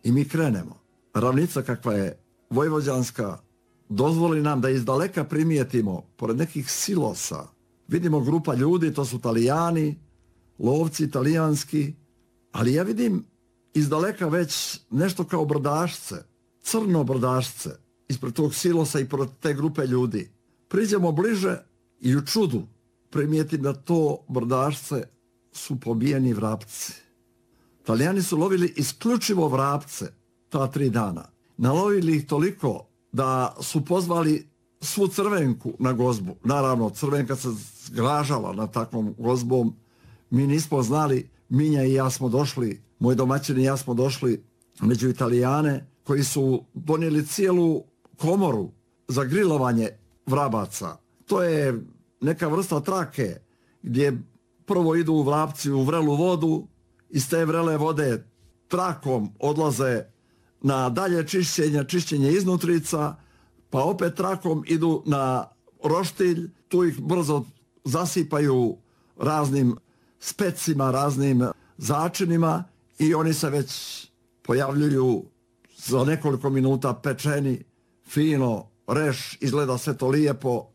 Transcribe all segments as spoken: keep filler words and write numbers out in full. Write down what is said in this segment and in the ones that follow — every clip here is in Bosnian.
i mi krenemo. Ravnica kakva je vojvođanska dozvoli nam da izdaleka primijetimo, pored nekih silosa, vidimo grupa ljudi, to su Italijani, lovci italijanski, ali ja vidim izdaleka već nešto kao brdašce, crno brdašce, ispred tog silosa i pored te grupe ljudi. Priđemo bliže i u čudu primijetim da to brdašce su pobijeni vrapci. Italijani su lovili isključivo vrapce ta tri dana. Nalovili ih toliko da su pozvali svu Crvenku na gozbu. Naravno, Crvenka se zgražala na takvom gozbom. Mi nismo znali, Minja i ja smo došli, moj domaćin i ja smo došli među Italijane koji su donijeli cijelu komoru za grilovanje vrabaca. To je neka vrsta trake gdje prvo idu vrapci u vrelu vodu, iz te vrele vode trakom odlaze na dalje čišćenje, čišćenje iznutrica, pa opet trakom idu na roštilj, tu ih brzo zasipaju raznim specima, raznim začinima i oni se već pojavljuju za nekoliko minuta pečeni, fino, reš, izgleda sve to lijepo.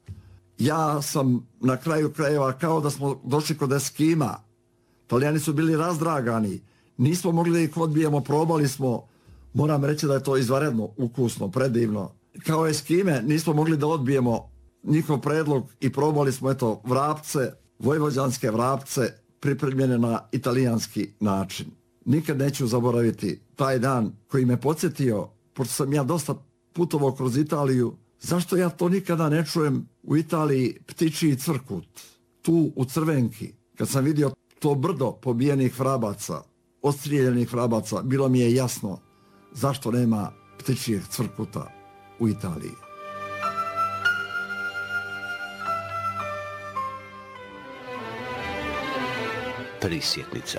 Ja sam na kraju krajeva kao da smo došli kod Eskima. Italijani su bili razdragani, nismo mogli da ih odbijemo, probali smo, moram reći da je to izvanredno, ukusno, predivno. Kao Eskime nismo mogli da odbijemo njihov predlog i probali smo eto vrapce, vojvođanske vrapce pripremljene na italijanski način. Nikad neću zaboraviti taj dan koji me podsjetio, pošto sam ja dosta putovao kroz Italiju, zašto ja to nikada ne čujem u Italiji ptičiji cvrkut, tu u Crvenki, kad sam vidio to brdo pobijenih vrabaca, odstrijeljenih vrabaca, bilo mi je jasno zašto nema ptičijeg cvrkuta u Italiji. Prisjetnica.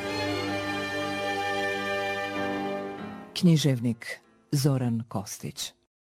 Književnik Zoran Kostić.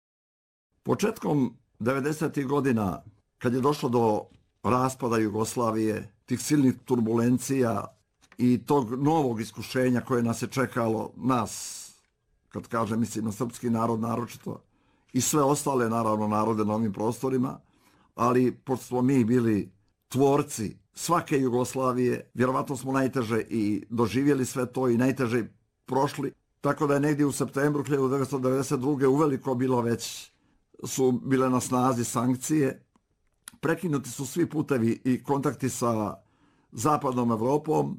Početkom devedesetih godina, kad je došlo do raspada Jugoslavije, tih silnih turbulencija i tog novog iskušenja koje nas je čekalo, nas, kad kažem, mislim na srpski narod naročito, i sve ostale, naravno, narode na ovim prostorima, ali pošto smo mi bili tvorci svake Jugoslavije, vjerovatno smo najteže i doživjeli sve to i najteže prošli, tako da je negdje u septembru hiljadu devetsto devedeset druge uveliko bilo već, su bile na snazi sankcije, prekinuti su svi putevi i kontakti sa zapadnom Evropom,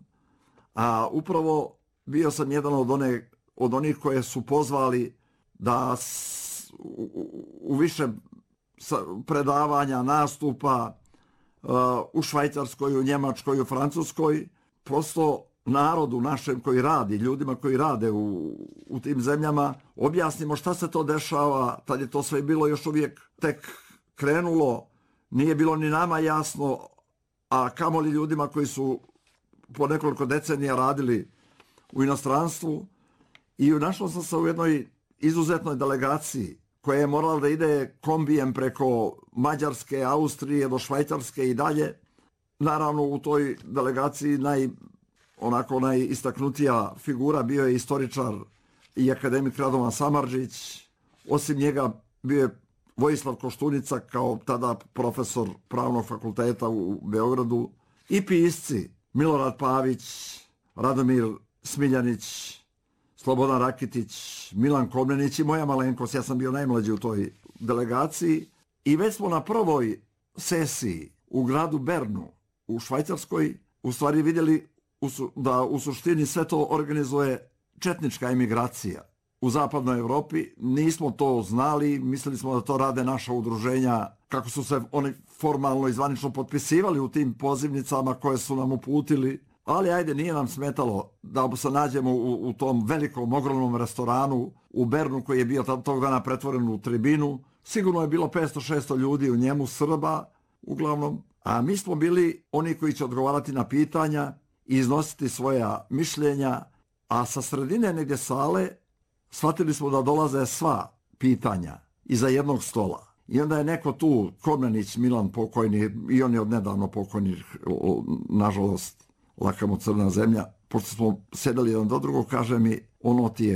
a upravo bio sam jedan od, one, od onih koje su pozvali da s, u, u više predavanja, nastupa uh, u Švajcarskoj, u Njemačkoj, u Francuskoj, prosto narodu našem koji radi, ljudima koji rade u, u tim zemljama, objasnimo šta se to dešava, tad je to sve bilo još uvijek tek krenulo, nije bilo ni nama jasno, a kamoli ljudima koji su po nekoliko decenija radili u inostranstvu. I našao sam se u jednoj izuzetnoj delegaciji koja je morala da ide kombijem preko Mađarske, Austrije do Švajcarske i dalje. Naravno u toj delegaciji naj, onako najistaknutija figura bio je istoričar i akademik Radovan Samardžić. Osim njega bio je Vojislav Koštunica kao tada profesor Pravnog fakulteta u Beogradu i pisci Milorad Pavić, Radomir Smiljanić, Slobodan Rakitić, Milan Komnenić i moja malenkost. Ja sam bio najmlađi u toj delegaciji i već smo na prvoj sesiji u gradu Bernu u Švajcarskoj u stvari vidjeli da u suštini sve to organizuje četnička emigracija u zapadnoj Evropi. Nismo to znali, mislili smo da to rade naša udruženja, kako su se oni formalno i zvanično potpisivali u tim pozivnicama koje su nam uputili, ali ajde, nije nam smetalo da se nađemo u, u tom velikom, ogromnom restoranu u Bernu koji je bio tog dana pretvoren u tribinu. Sigurno je bilo petsto šesto ljudi u njemu, Srba uglavnom, a mi smo bili oni koji će odgovarati na pitanja i iznositi svoja mišljenja, a sa sredine negdje sale shvatili smo da dolaze sva pitanja iza jednog stola. I onda je neko tu, Komnenić, Milan pokojni, i on je od nedavno pokojni, nažalost, laka mu crna zemlja, pošto smo sedeli jedan do drugog, kaže mi, ono ti je